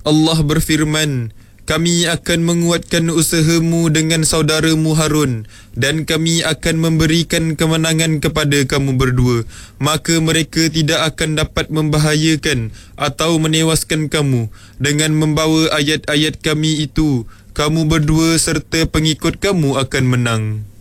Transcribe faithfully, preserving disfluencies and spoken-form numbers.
Allah berfirman, kami akan menguatkan usahamu dengan saudaramu Harun dan kami akan memberikan kemenangan kepada kamu berdua. Maka mereka tidak akan dapat membahayakan atau menewaskan kamu dengan membawa ayat-ayat kami itu. Kamu berdua serta pengikut kamu akan menang.